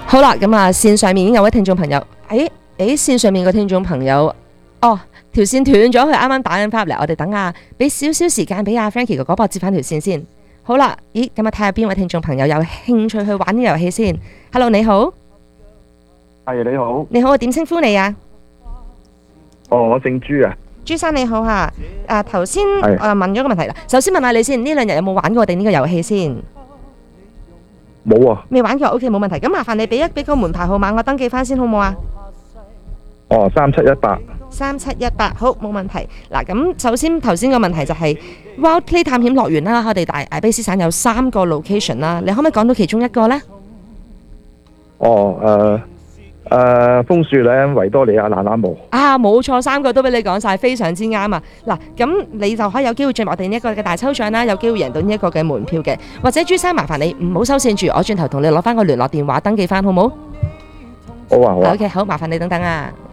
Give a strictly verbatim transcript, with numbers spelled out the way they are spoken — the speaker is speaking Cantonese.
好啦，咁啊，線上面已經有位聽眾朋友，誒誒，線上面個聽眾朋友，哦，條線斷咗，佢啱啱打緊翻入嚟，我哋等下俾少少時間俾阿 Frankie 哥哥幫我接翻條線先。好啦，咦，咁啊睇下邊位聽眾朋友有興趣去玩呢個遊戲先。Hello， 你好， 係你好， 你好，我點稱呼你啊？ 哦，我姓朱啊。 朱生你好嚇，誒頭先係誒問咗個問題啦，首先問下你先，呢兩日有冇玩過我哋呢個遊戲先？ 冇啊。 未玩過 ，OK 冇問題。咁麻煩你俾一俾個門牌號碼我登記翻先好冇啊？ 哦，三七一八。 三七一八，好冇問題。嗱，咁首先頭先個問題就係 Wild Play 探險樂園啦，我哋大艾卑斯省有三個 location 啦，你可唔可以講到其中一個呢？ 哦，誒誒，楓樹嶺、維多利亞那那姆。 啊，冇錯，三個都俾你講晒，非常之啱啊！嗱，咁你就可以有機會進入我哋呢一個嘅大抽獎啦，有機會贏到呢一個嘅門票嘅。或者朱生麻煩你唔好收線住，我轉頭同你攞翻個聯絡電話登記翻好冇？ 好啊，好啊。 OK，好，麻煩你等等啊。